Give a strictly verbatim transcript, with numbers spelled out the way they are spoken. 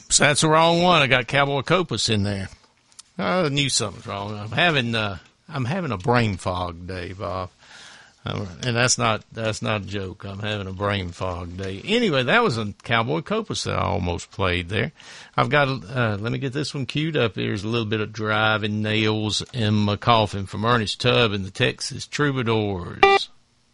Oops, that's the wrong one. I got Cowboy Copas in there. I knew something was wrong. I'm having uh, I'm having a brain fog day, Bob, um, and that's not that's not a joke. I'm having a brain fog day. Anyway, that was a Cowboy Copas that I almost played there. I've got uh, let me get this one queued up. Here's a little bit of Driving Nails in My Coffin from Ernest Tubb and the Texas Troubadours.